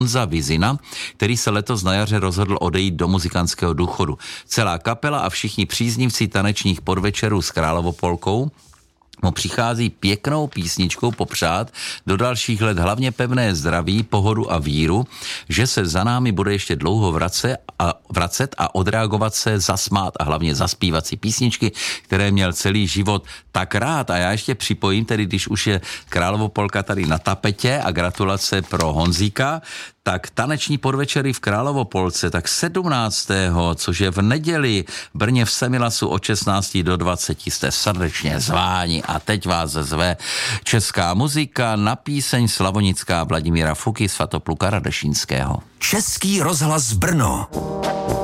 Honza Vizina, který se letos na jaře rozhodl odejít do muzikantského důchodu. Celá kapela a všichni příznivci tanečních podvečerů s Královopolkou mu přichází pěknou písničkou popřát do dalších let hlavně pevné zdraví, pohodu a víru, že se za námi bude ještě dlouho vracet a odreagovat se, zasmát a hlavně zaspívat si písničky, které měl celý život tak rád. A já ještě připojím, tedy když už je Královopolka tady na tapetě a gratulace pro Honzíka, tak taneční podvečery v Královopolce, tak 17. což je v neděli v Brně v Semilasu od 16 do 20 jste srdečně zváni a teď vás zve česká muzika na píseň slavonická Vladimíra Fuky, Svatopluka Radešínského. Český rozhlas Brno.